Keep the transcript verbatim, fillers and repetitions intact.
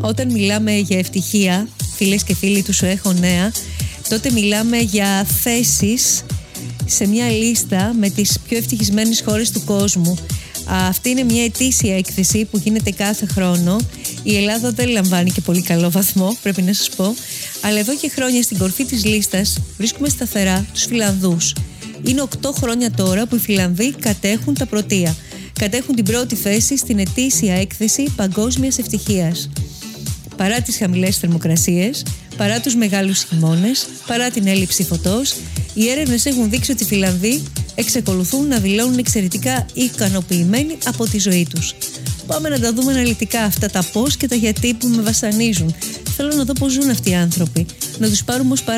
Όταν μιλάμε για ευτυχία, φίλες και φίλοι του Σου Έχω Νέα, τότε μιλάμε για θέσεις σε μια λίστα με τις πιο ευτυχισμένες χώρες του κόσμου. Αυτή είναι μια ετήσια έκθεση που γίνεται κάθε χρόνο. Η Ελλάδα δεν λαμβάνει και πολύ καλό βαθμό, πρέπει να σας πω. Αλλά εδώ και χρόνια στην κορφή της λίστας βρίσκουμε σταθερά τους Φιλανδούς. Είναι οκτώ χρόνια τώρα που οι Φιλανδοί κατέχουν τα πρωτεία. Κατέχουν την πρώτη θέση στην ετήσια έκθεση παγκόσμιας ευτυχίας. Παρά τις χαμηλές θερμοκρασίες, παρά τους μεγάλους χειμώνες, παρά την έλλειψη φωτός, οι έρευνες έχουν δείξει ότι οι Φιλανδοί εξακολουθούν να δηλώνουν εξαιρετικά ικανοποιημένοι από τη ζωή τους. Πάμε να τα δούμε αναλυτικά αυτά τα πώς και τα γιατί που με βασανίζουν. Θέλω να δω πώς ζουν αυτοί οι άνθρωποι, να τους πάρουμε ως παράδειγμα.